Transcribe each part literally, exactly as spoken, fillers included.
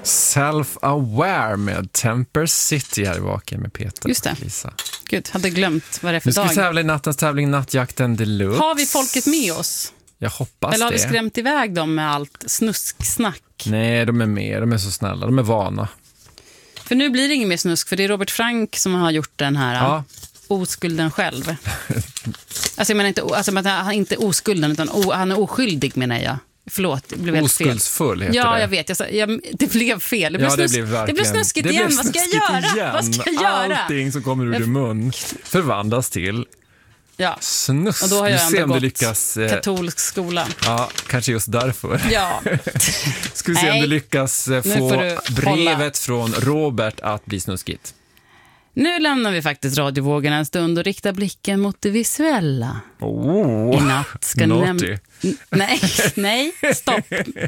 Self-aware med Temper City här i Vaken med Peter. Just det. Och Lisa. Gud, hade glömt vad det är för Nu ska dag. vi tävla i nattens tävling Nattjakten Deluxe. Har vi folket med oss? Jag hoppas Eller har det. vi skrämt iväg dem med allt snusksnack? Nej, de är med. De är så snälla. De är vana. För nu blir det ingen mer snusk, för det är Robert Frank som har gjort den här Ja. oskulden själv. Alltså jag menar inte, alltså, men han är inte oskulden, utan o, han är oskyldig menar jag. Förlåt, det blev helt fel. Oskuldsfull heter Ja, det. jag vet. Jag, sa- jag, det blev fel. Det blev, Ja, det snusk, blev verkligen. det blev snuskigt det igen. blev Vad ska jag snuskigt göra? igen. Vad ska jag göra? Allting som kommer ur din mun förvandlas till Ja. snusk. Och då har jag Vi ser ändå om du gått lyckas. eh, katolsk skola. Ja, kanske just därför. Ja. Ska vi se om Nej. du lyckas eh, Nu få får du brevet hålla. från Robert att bli snuskigt. Nu lämnar vi faktiskt radiovågen en stund och riktar blicken mot det visuella. Oh, I natt ska ni naughty. näm- N- Nej, nej, stopp.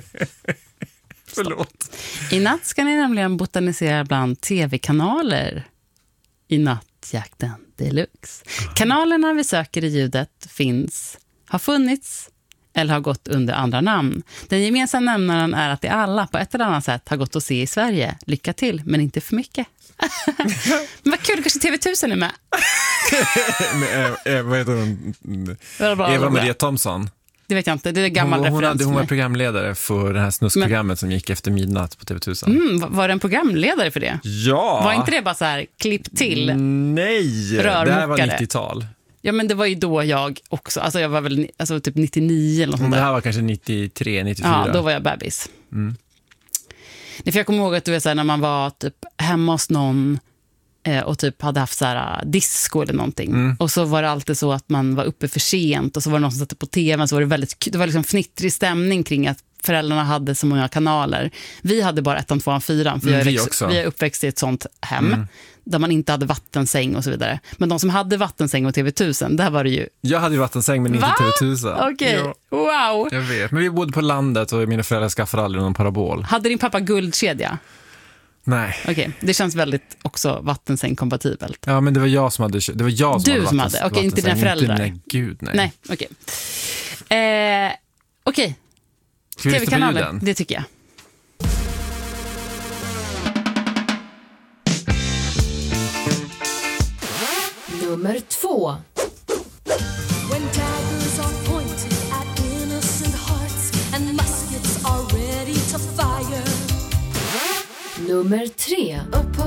Förlåt. I natt ska ni nämligen botanisera bland tv-kanaler i Nattjakten Deluxe. Kanalerna vi söker i ljudet finns, har funnits eller har gått under andra namn. Den gemensamma nämnaren är att de alla på ett eller annat sätt har gått att se i Sverige. Lycka till, men inte för mycket. Men vad kul, kanske T V tusen är med. med, eh, vad heter hon? Vad bra, Eva vad bra. Maria Thompson. Det vet jag inte, det är gammal Hon, hon, referens. hade, hon för var mig. programledare för det här snuskprogrammet som gick efter midnatt på T V tusen. Mm, var- var det en programledare för det? Ja! Var inte det bara så här, klipp till? Nej, det här var Rörmokare. nittiotal. Ja, men det var ju då jag också, alltså jag var väl ni- alltså typ nittionio eller något sånt Det där. här var kanske nittiotre, nittiofyra. Ja, då var jag bebis. Mm. Nej, för jag kommer ihåg att du vet, så här, när man var typ hemma hos någon eh, och typ hade haft så här, disco eller någonting. Mm. Och så var det alltid så att man var uppe för sent och så var det någon som satte på tvn, så var det väldigt, det var liksom fnittrig stämning kring att föräldrarna hade så många kanaler. Vi hade bara ettan, tvåan, fyran, för Mm, jag är vi liksom- också. vi är uppväxt i ett sånt hem där man inte hade vattensäng och så vidare. Men de som hade vattensäng och T V tusen, där var det ju... Jag hade ju vattensäng men inte Va? T V tusen. Okej, Ja, wow! jag vet. Men vi bodde på landet och mina föräldrar skaffade aldrig någon parabol. Hade din pappa guldkedja? Nej. Okej, det känns väldigt också vattensäng-kompatibelt. Ja, men det var jag som hade det var jag som Du hade som vattens- hade, okej, inte dina vattensäng. föräldrar. Inte, nej, gud nej. Nej, okej. Eh, okej, Ska vi lyssna på tv-kanaler, ljuden? det tycker jag. Nummer två. When daggers are pointed at innocent hearts and muskets are ready to fire. Nummer tre. Upon